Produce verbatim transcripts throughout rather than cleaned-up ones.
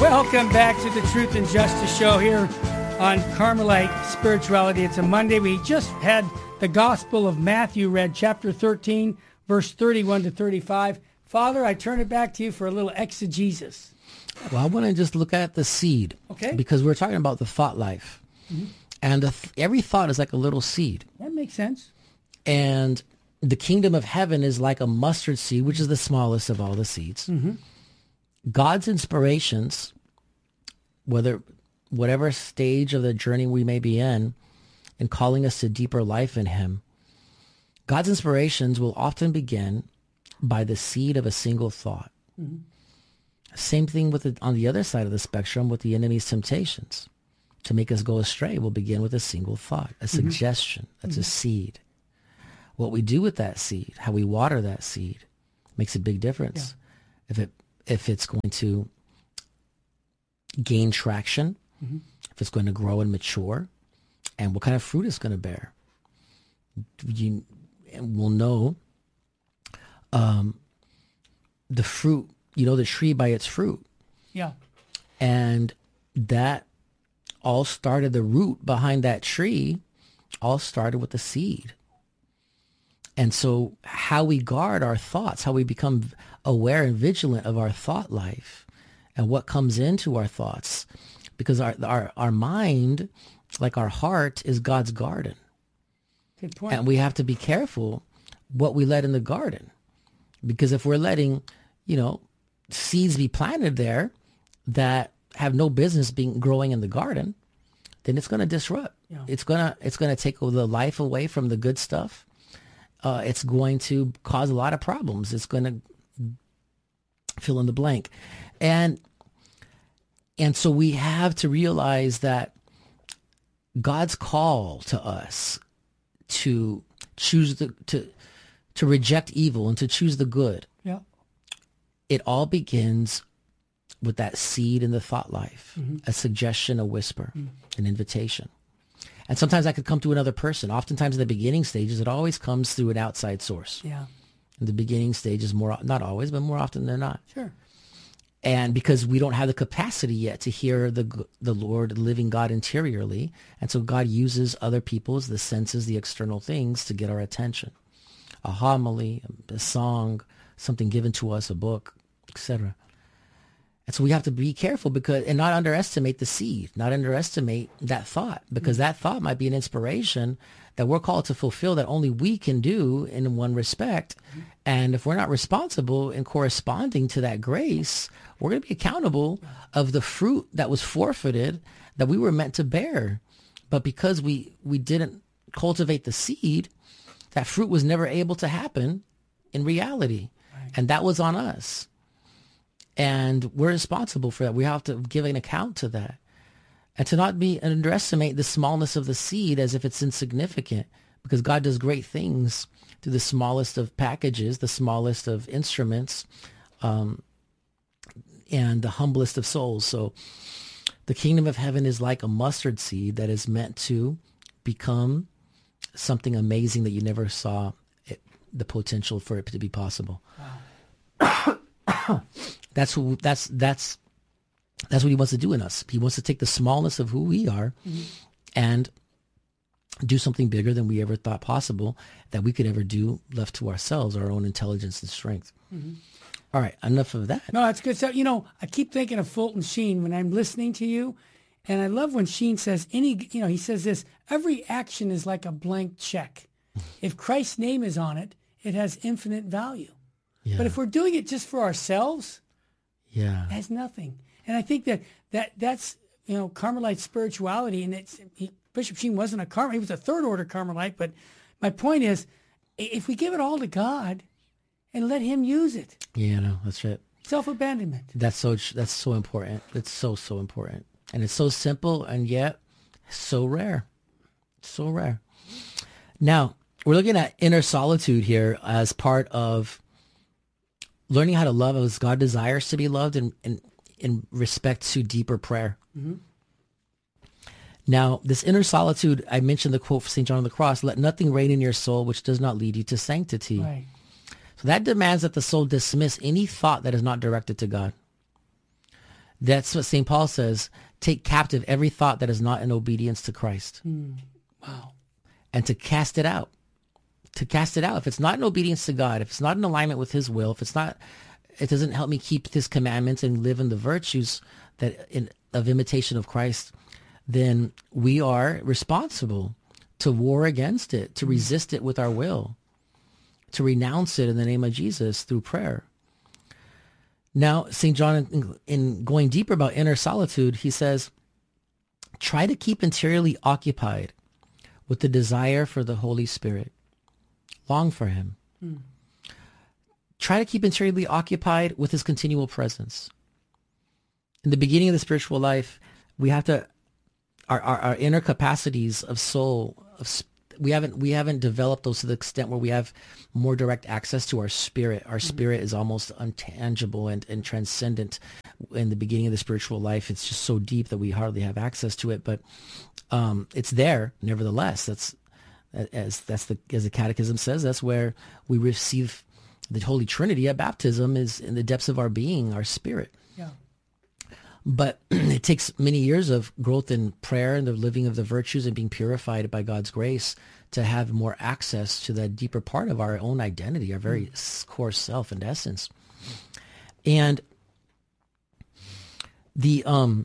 Welcome back to the Truth and Justice Show here on Carmelite Spirituality. It's a Monday. We just had the Gospel of Matthew read, chapter thirteen, verse thirty-one to thirty-five. Father, I turn it back to you for a little exegesis. Well, I want to just look at the seed. Okay. Because we're talking about the thought life. Mm-hmm. And the th- every thought is like a little seed. That makes sense. And the kingdom of heaven is like a mustard seed, which is the smallest of all the seeds. Mm-hmm. God's inspirations, whether whatever stage of the journey we may be in, in calling us to deeper life in him, God's inspirations will often begin by the seed of a single thought. Mm-hmm. Same thing with the, on the other side of the spectrum with the enemy's temptations. To make us go astray will begin with a single thought, a suggestion. Mm-hmm. That's mm-hmm. a seed. What we do with that seed, how we water that seed, makes a big difference. Yeah. If it if it's going to gain traction, mm-hmm. if it's going to grow and mature, and what kind of fruit it's going to bear. You will know um, the fruit, you know the tree by its fruit. Yeah. And that all started, the root behind that tree all started with the seed. And so how we guard our thoughts, how we become aware and vigilant of our thought life and what comes into our thoughts, because our our, our mind, like our heart, is God's garden. Good point. And we have to be careful what we let in the garden, because if we're letting, you know, seeds be planted there that have no business being growing in the garden, then it's going to disrupt. Yeah. It's going to it's going to take the life away from the good stuff. Uh, it's going to cause a lot of problems. It's going to fill in the blank. And and so we have to realize that God's call to us to choose the to to reject evil and to choose the good. Yeah. It all begins with that seed in the thought life, mm-hmm. a suggestion, a whisper, mm-hmm. an invitation. And sometimes that could come through another person. Oftentimes in the beginning stages, it always comes through an outside source. Yeah. In the beginning stages, more not always, but more often than not. Sure. And because we don't have the capacity yet to hear the the Lord, living God interiorly, and so God uses other people's, the senses, the external things to get our attention. A homily, a song, something given to us, a book, et cetera. And so we have to be careful because, and not underestimate the seed, not underestimate that thought, because mm-hmm. that thought might be an inspiration that we're called to fulfill that only we can do in one respect. Mm-hmm. And if we're not responsible in corresponding to that grace, we're going to be accountable of the fruit that was forfeited that we were meant to bear. But because we, we didn't cultivate the seed, that fruit was never able to happen in reality. Right. And that was on us. And we're responsible for that. We have to give an account to that. And to not be underestimate the smallness of the seed as if it's insignificant, because God does great things through the smallest of packages, the smallest of instruments, um, and the humblest of souls. So the kingdom of heaven is like a mustard seed that is meant to become something amazing that you never saw it, the potential for it to be possible. Wow. That's who. That's that's that's what he wants to do in us. He wants to take the smallness of who we are, mm-hmm. and do something bigger than we ever thought possible that we could ever do left to ourselves, our own intelligence and strength. Mm-hmm. All right, enough of that. No, that's good stuff. You know, I keep thinking of Fulton Sheen when I'm listening to you, and I love when Sheen says any. You know, he says this: every action is like a blank check. If Christ's name is on it, it has infinite value. Yeah. But if we're doing it just for ourselves, yeah, it has nothing. And I think that, that that's, you know, Carmelite spirituality. And it's he, Bishop Sheen wasn't a Carmelite. He was a third order Carmelite. But my point is, if we give it all to God and let him use it. Yeah, no, that's it. Self-abandonment. That's so, that's so important. It's so, so important. And it's so simple and yet so rare. So rare. Now, we're looking at inner solitude here as part of learning how to love as God desires to be loved, and in, in, in respect to deeper prayer. Mm-hmm. Now, this inner solitude, I mentioned the quote from Saint John of the Cross, let nothing reign in your soul which does not lead you to sanctity. Right. So that demands that the soul dismiss any thought that is not directed to God. That's what Saint Paul says. Take captive every thought that is not in obedience to Christ. Mm. Wow. And to cast it out. To cast it out. If it's not in obedience to God, if it's not in alignment with his will, if it's not, it doesn't help me keep his commandments and live in the virtues that in, of imitation of Christ, then we are responsible to war against it, to resist it with our will, to renounce it in the name of Jesus through prayer. Now, Saint John, in, in going deeper about inner solitude, he says, try to keep interiorly occupied with the desire for the Holy Spirit. Long for him. Mm. Try to keep interiorly occupied with his continual presence. In the beginning of the spiritual life, we have to, our, our, our inner capacities of soul, of we haven't we haven't developed those to the extent where we have more direct access to our spirit. Our spirit mm-hmm. is almost untangible and, and transcendent. In the beginning of the spiritual life, it's just so deep that we hardly have access to it, but um, it's there nevertheless. That's as that's the as the Catechism says. That's where we receive the Holy Trinity at baptism, is in the depths of our being, our spirit. Yeah. But it takes many years of growth in prayer and the living of the virtues and being purified by God's grace to have more access to that deeper part of our own identity, our very mm. core self and essence. And the um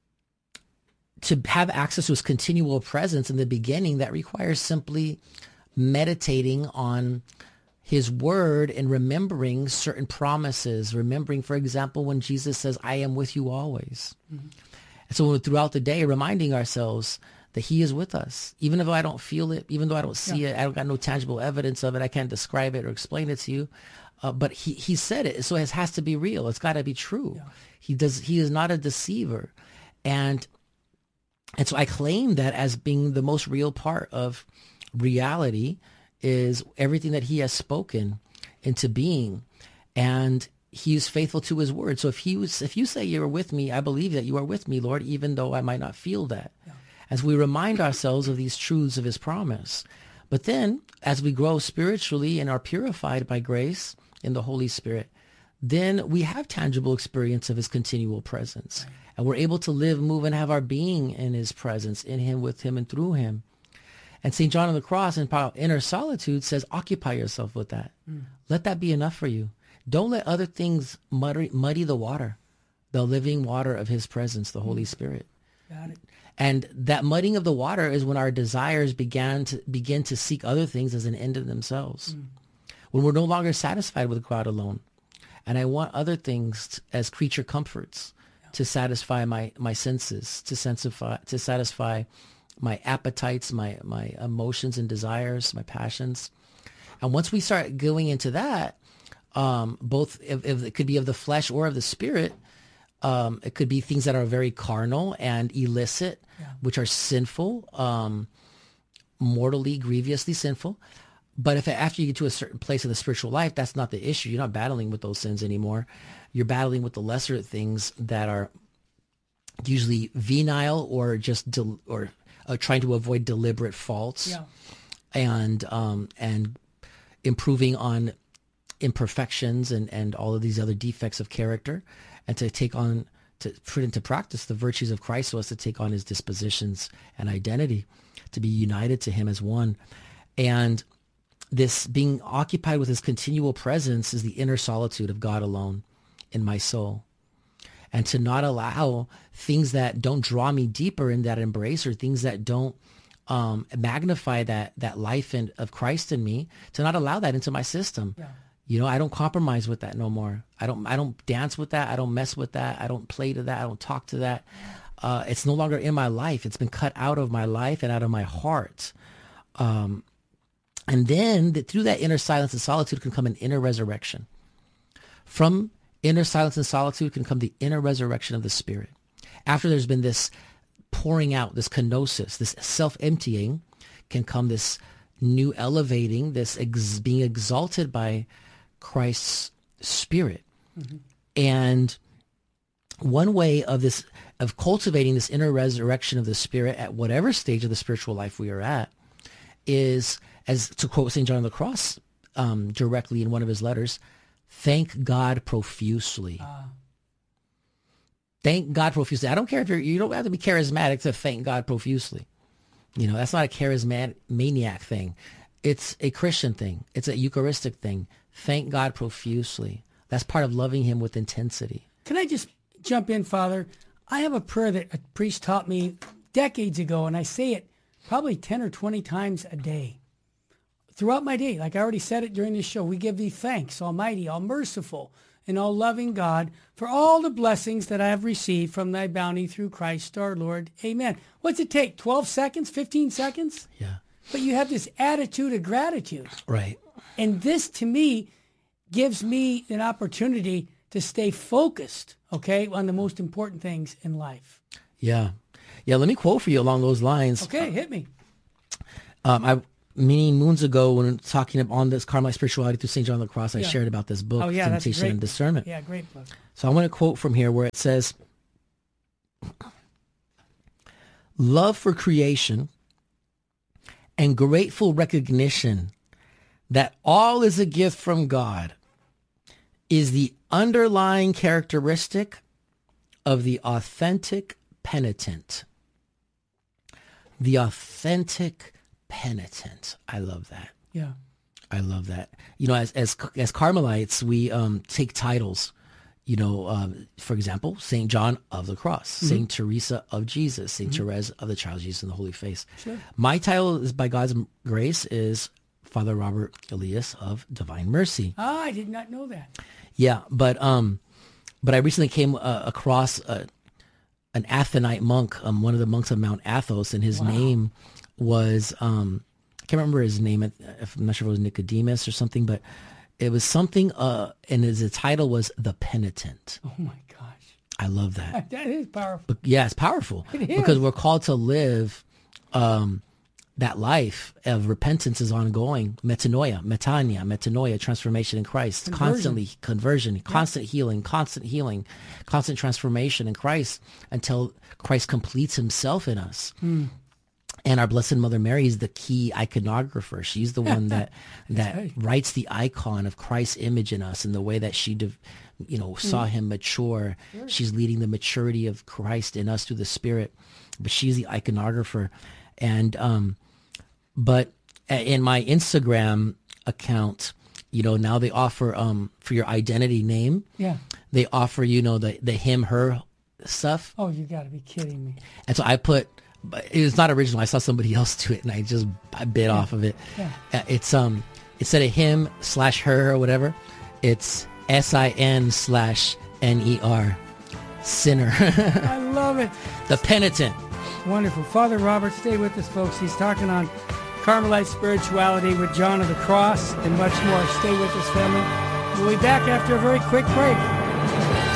to have access to his continual presence in the beginning, that requires simply meditating on his word and remembering certain promises, remembering, for example, when Jesus says, I am with you always. Mm-hmm. And so throughout the day, reminding ourselves that he is with us, even if I don't feel it, even though I don't see yeah. it, I don't got no tangible evidence of it, I can't describe it or explain it to you. Uh, but he, he said it, so it has to be real. It's got to be true. Yeah. He does. He is not a deceiver. And, and so I claim that as being the most real part of reality is everything that he has spoken into being, and he is faithful to his word. So if he was, if you say you are with me, I believe that you are with me, Lord, even though I might not feel that. Yeah. As we remind ourselves of these truths of his promise. But then as we grow spiritually and are purified by grace in the Holy Spirit, then we have tangible experience of his continual presence. Right. And we're able to live, move, and have our being in his presence, in him, with him, and through him. And Saint John of the Cross in Inner Solitude says, occupy yourself with that. Mm. Let that be enough for you. Don't let other things muddy, muddy the water, the living water of his presence, the mm. Holy Spirit. Got it. And that mudding of the water is when our desires began to begin to seek other things as an end in themselves. Mm. When we're no longer satisfied with God alone. And I want other things t- as creature comforts yeah. to satisfy my, my senses, to sensify, to satisfy my appetites, my, my emotions and desires, my passions. And once we start going into that, um, both if, if it could be of the flesh or of the spirit, um, it could be things that are very carnal and illicit, yeah. which are sinful, um, mortally, grievously sinful. But if after you get to a certain place of the spiritual life, that's not the issue. You're not battling with those sins anymore. You're battling with the lesser things that are usually venile or just del- or uh, trying to avoid deliberate faults, yeah. and um, and improving on imperfections and, and all of these other defects of character, and to take on to put into practice the virtues of Christ, so as to take on his dispositions and identity, to be united to him as one. And this being occupied with his continual presence is the inner solitude of God alone in my soul. And to not allow things that don't draw me deeper in that embrace, or things that don't um, magnify that that life in, of Christ in me, to not allow that into my system. Yeah. You know, I don't compromise with that no more. I don't I don't dance with that. I don't mess with that. I don't play to that. I don't talk to that. Uh, it's no longer in my life. It's been cut out of my life and out of my heart. Um, and then the, through that inner silence and solitude can come an inner resurrection. From inner silence and solitude can come the inner resurrection of the spirit. After there's been this pouring out, this kenosis, this self-emptying, can come this new elevating, this ex- being exalted by Christ's spirit. Mm-hmm. And one way of this, of cultivating this inner resurrection of the spirit at whatever stage of the spiritual life we are at, is, as to quote Saint John of the Cross um, directly in one of his letters, thank God profusely. Uh. Thank God profusely. I don't care if you're, you don't have to be charismatic to thank God profusely. You know, that's not a charismatic maniac thing. It's a Christian thing. It's a Eucharistic thing. Thank God profusely. That's part of loving him with intensity. Can I just jump in, Father? I have a prayer that a priest taught me decades ago, and I say it probably ten or twenty times a day. Throughout my day, like I already said it during this show, we give thee thanks, Almighty, all merciful, and all loving God, for all the blessings that I have received from thy bounty through Christ our Lord. Amen. What's it take? twelve seconds? fifteen seconds? Yeah. But you have this attitude of gratitude. Right. And this, to me, gives me an opportunity to stay focused, okay, on the most important things in life. Yeah. Yeah, let me quote for you along those lines. Okay, hit me. Um, I many moons ago, when talking on this Carmelite spirituality through Saint John of the Cross, I Yeah. shared about this book, Oh, yeah, that's a Temptation great and book. Discernment. Yeah, great book. So I want to quote from here where it says, love for creation and grateful recognition that all is a gift from God is the underlying characteristic of the authentic penitent. The authentic penitent. I love that. Yeah. I love that. You know, as as as Carmelites, we um, take titles. You know, um, for example, Saint John of the Cross, mm-hmm. Saint Teresa of Jesus, Saint mm-hmm. Therese of the Child Jesus and the Holy Face. Sure. My title is, by God's grace, is Father Robert Elias of Divine Mercy. Ah, I did not know that. Yeah, but um, but I recently came uh, across a, an Athonite monk, um, one of the monks of Mount Athos, and his Wow. name was um, I can't remember his name. I'm not sure if it was Nicodemus or something, but it was something. Uh, and his title was The Penitent. Oh my gosh, I love that. that is powerful. But yeah, it's powerful It is. because we're called to live um, that life of repentance is ongoing. Metanoia, metania, metanoia, transformation in Christ, Conversion. constantly conversion, constant healing, constant healing, constant transformation in Christ until Christ completes himself in us. Hmm. And our Blessed Mother Mary is the key iconographer. She's the one that that right. writes the icon of Christ's image in us, and the way that she, de- you know, saw him mature. Sure. She's leading the maturity of Christ in us through the Spirit. But she's the iconographer. And um, but in my Instagram account, you know, now they offer um for your identity name. Yeah. They offer, you know, the the him her stuff. Oh, you got to be kidding me. And so I put. But it was not original. I saw somebody else do it, and I just I bit yeah. off of it. Yeah. Uh, It's um instead of him slash her or whatever, it's S I N slash N E R, sinner. I love it. The penitent. Wonderful. Father Robert, stay with us, folks. He's talking on Carmelite spirituality with John of the Cross and much more. Stay with us, family. We'll be back after a very quick break.